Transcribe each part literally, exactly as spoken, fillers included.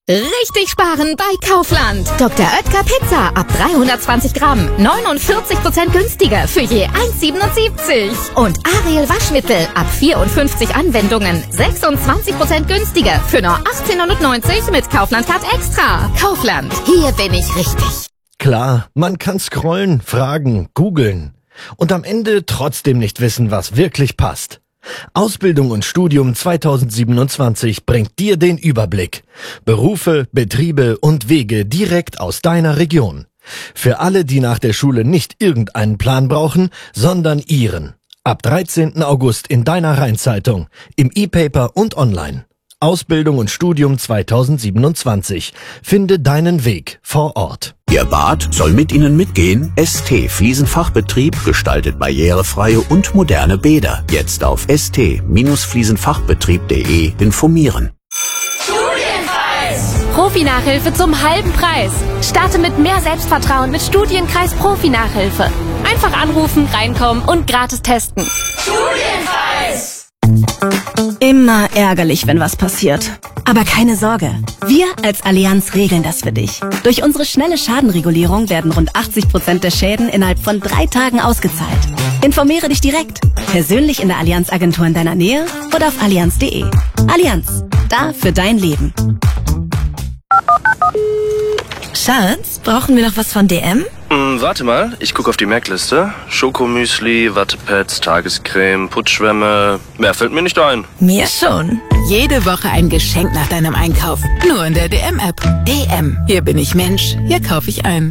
Richtig sparen bei Kaufland. Doktor Oetker Pizza ab dreihundertzwanzig Gramm. neunundvierzig Prozent günstiger für je eins Komma siebenundsiebzig. Und Ariel Waschmittel ab vierundfünfzig Anwendungen. sechsundzwanzig Prozent günstiger für nur achtzehn neunundneunzig mit Kaufland Card Extra. Kaufland, hier bin ich richtig. Klar, man kann scrollen, fragen, googeln und am Ende trotzdem nicht wissen, was wirklich passt. Ausbildung und Studium zweitausendsiebenundzwanzig bringt dir den Überblick. Berufe, Betriebe und Wege direkt aus deiner Region. Für alle, die nach der Schule nicht irgendeinen Plan brauchen, sondern ihren. Ab dreizehnten August in deiner Rheinzeitung, im E-Paper und online. Ausbildung und Studium zweitausendsiebenundzwanzig. Finde deinen Weg vor Ort. Ihr Bad soll mit Ihnen mitgehen? S T Fliesenfachbetrieb gestaltet barrierefreie und moderne Bäder. Jetzt auf s t Fliesenfachbetrieb punkt de informieren. Studienkreis! Profi-Nachhilfe zum halben Preis. Starte mit mehr Selbstvertrauen mit Studienkreis Profi-Nachhilfe. Einfach anrufen, reinkommen und gratis testen. Studienkreis! Immer ärgerlich, wenn was passiert. Aber keine Sorge, wir als Allianz regeln das für dich. Durch unsere schnelle Schadenregulierung werden rund achtzig Prozent der Schäden innerhalb von drei Tagen ausgezahlt. Informiere dich direkt, persönlich in der Allianz-Agentur in deiner Nähe oder auf allianz punkt de. Allianz, da für dein Leben. Schatz, brauchen wir noch was von D M? Hm, warte mal, ich gucke auf die Merkliste. Schokomüsli, Wattepads, Tagescreme, Putzschwämme. Mehr fällt mir nicht ein. Mir schon. Jede Woche ein Geschenk nach deinem Einkauf. Nur in der D M-App. D M. Hier bin ich Mensch. Hier kaufe ich ein.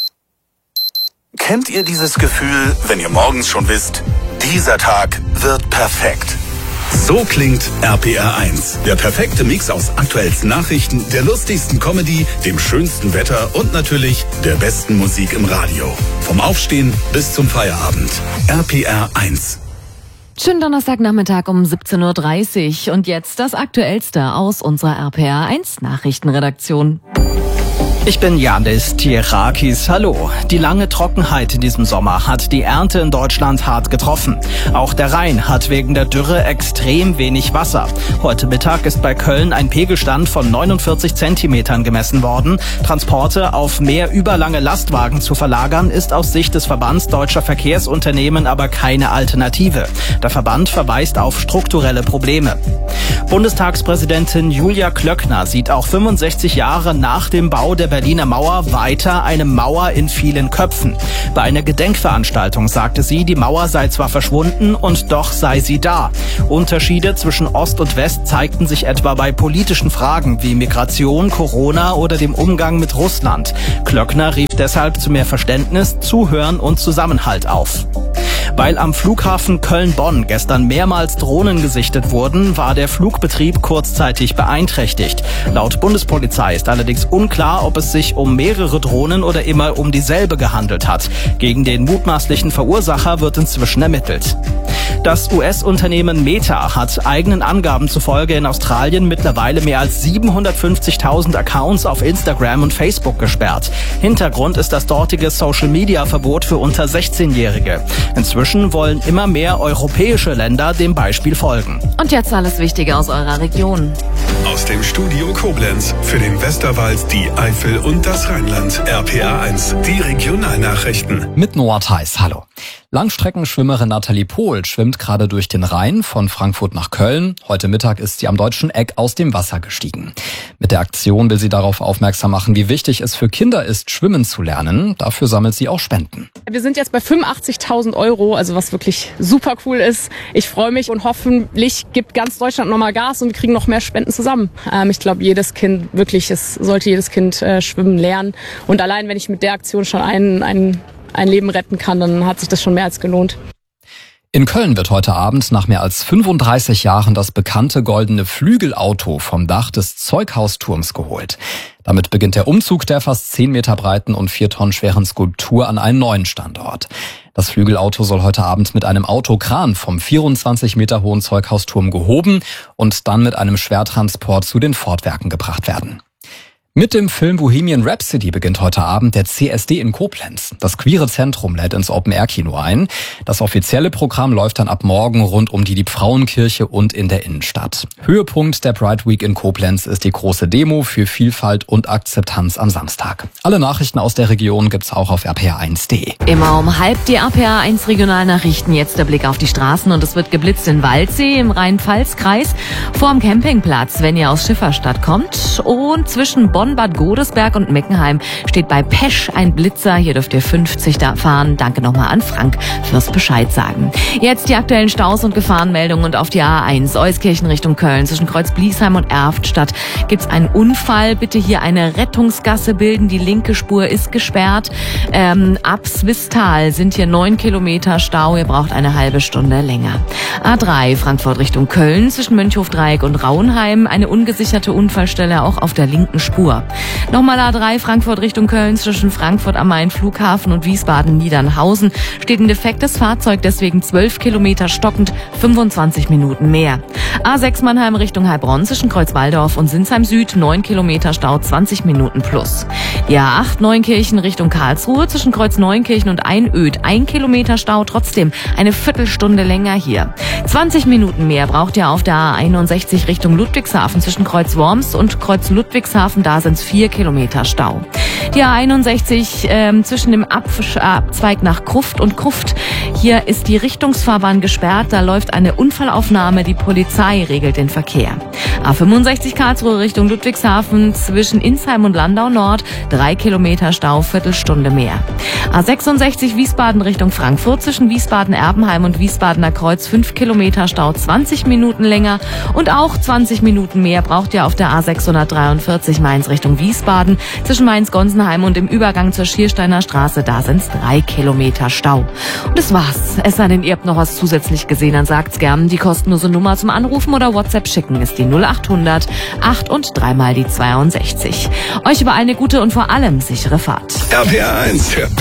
Kennt ihr dieses Gefühl, wenn ihr morgens schon wisst, dieser Tag wird perfekt? So klingt R P R eins. Der perfekte Mix aus aktuellsten Nachrichten, der lustigsten Comedy, dem schönsten Wetter und natürlich der besten Musik im Radio. Vom Aufstehen bis zum Feierabend. R P R eins. Schönen Donnerstagnachmittag um siebzehn Uhr dreißig und jetzt das Aktuellste aus unserer R P R eins Nachrichtenredaktion. Ich bin Janis Tierakis. Hallo. Die lange Trockenheit in diesem Sommer hat die Ernte in Deutschland hart getroffen. Auch der Rhein hat wegen der Dürre extrem wenig Wasser. Heute Mittag ist bei Köln ein Pegelstand von neunundvierzig Zentimetern gemessen worden. Transporte auf mehr überlange Lastwagen zu verlagern, ist aus Sicht des Verbands Deutscher Verkehrsunternehmen aber keine Alternative. Der Verband verweist auf strukturelle Probleme. Bundestagspräsidentin Julia Klöckner sieht auch fünfundsechzig Jahre nach dem Bau der Berliner Mauer weiter eine Mauer in vielen Köpfen. Bei einer Gedenkveranstaltung sagte sie, die Mauer sei zwar verschwunden und doch sei sie da. Unterschiede zwischen Ost und West zeigten sich etwa bei politischen Fragen wie Migration, Corona oder dem Umgang mit Russland. Klöckner rief deshalb zu mehr Verständnis, Zuhören und Zusammenhalt auf. Weil am Flughafen Köln-Bonn gestern mehrmals Drohnen gesichtet wurden, war der Flugbetrieb kurzzeitig beeinträchtigt. Laut Bundespolizei ist allerdings unklar, ob es sich um mehrere Drohnen oder immer um dieselbe gehandelt hat. Gegen den mutmaßlichen Verursacher wird inzwischen ermittelt. Das U S-Unternehmen Meta hat eigenen Angaben zufolge in Australien mittlerweile mehr als siebenhundertfünfzigtausend Accounts auf Instagram und Facebook gesperrt. Hintergrund ist das dortige Social-Media-Verbot für unter sechzehnjährige. Inzwischen wollen immer mehr europäische Länder dem Beispiel folgen. Und jetzt alles Wichtige aus eurer Region. Aus dem Studio Koblenz für den Westerwald, die Eifel und das Rheinland. R P R eins, die Regionalnachrichten. Mit Noah Theis, hallo. Langstreckenschwimmerin Nathalie Pohl schwimmt gerade durch den Rhein von Frankfurt nach Köln. Heute Mittag ist sie am Deutschen Eck aus dem Wasser gestiegen. Mit der Aktion will sie darauf aufmerksam machen, wie wichtig es für Kinder ist, schwimmen zu lernen. Dafür sammelt sie auch Spenden. Wir sind jetzt bei fünfundachtzigtausend Euro, also was wirklich super cool ist. Ich freue mich und hoffentlich gibt ganz Deutschland nochmal Gas und wir kriegen noch mehr Spenden zusammen. Ähm, ich glaube, jedes Kind, wirklich, es sollte jedes Kind äh, schwimmen lernen. Und allein, wenn ich mit der Aktion schon ein, ein, ein Leben retten kann, dann hat sich das schon mehr als gelohnt. In Köln wird heute Abend nach mehr als fünfunddreißig Jahren das bekannte goldene Flügelauto vom Dach des Zeughausturms geholt. Damit beginnt der Umzug der fast zehn Meter breiten und vier Tonnen schweren Skulptur an einen neuen Standort. Das Flügelauto soll heute Abend mit einem Autokran vom vierundzwanzig Meter hohen Zeughausturm gehoben und dann mit einem Schwertransport zu den Fortwerken gebracht werden. Mit dem Film Bohemian Rhapsody beginnt heute Abend der C S D in Koblenz. Das Queere Zentrum lädt ins Open-Air-Kino ein. Das offizielle Programm läuft dann ab morgen rund um die Liebfrauenkirche und in der Innenstadt. Höhepunkt der Pride Week in Koblenz ist die große Demo für Vielfalt und Akzeptanz am Samstag. Alle Nachrichten aus der Region gibt's auch auf r p r eins punkt d e. Immer um halb die R P R eins Regionalnachrichten. Jetzt der Blick auf die Straßen und es wird geblitzt in Waldsee im Rhein-Pfalz-Kreis vorm Campingplatz, wenn ihr aus Schifferstadt kommt. Und zwischen Bonn, Bad Godesberg und Meckenheim steht bei Pesch ein Blitzer. Hier dürft ihr fünfzig da fahren. Danke nochmal an Frank fürs Bescheid sagen. Jetzt die aktuellen Staus und Gefahrenmeldungen und auf die A eins Euskirchen Richtung Köln. Zwischen Kreuz Bliesheim und Erftstadt gibt's einen Unfall. Bitte hier eine Rettungsgasse bilden. Die linke Spur ist gesperrt. Ähm, ab Swisttal sind hier neun Kilometer Stau. Ihr braucht eine halbe Stunde länger. A drei Frankfurt Richtung Köln. Zwischen Mönchhofdreieck und Rauenheim eine ungesicherte Unfallstelle auch auf der linken Spur. Nochmal A drei Frankfurt Richtung Köln zwischen Frankfurt am Main Flughafen und Wiesbaden-Niedernhausen steht ein defektes Fahrzeug, deswegen zwölf Kilometer stockend, fünfundzwanzig Minuten mehr. A sechs Mannheim Richtung Heilbronn zwischen Kreuzwaldorf und Sinsheim Süd, neun Kilometer Stau, zwanzig Minuten plus. Die A acht Neunkirchen Richtung Karlsruhe zwischen Kreuz Neunkirchen und Einöd, ein Kilometer Stau, trotzdem eine Viertelstunde länger hier. zwanzig Minuten mehr braucht ihr auf der A einundsechzig Richtung Ludwigshafen zwischen Kreuz Worms und Kreuz Ludwigshafen, da sind es vier Kilometer Stau. Die A einundsechzig ähm, zwischen dem Abzweig nach Kruft und Kruft. Hier ist die Richtungsfahrbahn gesperrt, da läuft eine Unfallaufnahme, die Polizei regelt den Verkehr. A fünfundsechzig Karlsruhe Richtung Ludwigshafen zwischen Insheim und Landau Nord, drei Kilometer Stau, Viertelstunde mehr. A sechsundsechzig Wiesbaden Richtung Frankfurt zwischen Wiesbaden-Erbenheim und Wiesbadener Kreuz, fünf Kilometer Stau, zwanzig Minuten länger und auch zwanzig Minuten mehr braucht ihr auf der A sechshundertdreiundvierzig Mainz Richtung Wiesbaden zwischen Mainz-Gonsenheim und im Übergang zur Schiersteiner Straße, da sind's drei Kilometer Stau. Und das war's. Es sei denn, ihr habt noch was zusätzlich gesehen, dann sagt's gern. Die kostenlose Nummer zum Anrufen oder WhatsApp schicken ist die null achthundert acht und dreimal die zweiundsechzig. Euch über eine gute und vor allem sichere Fahrt. R P R eins.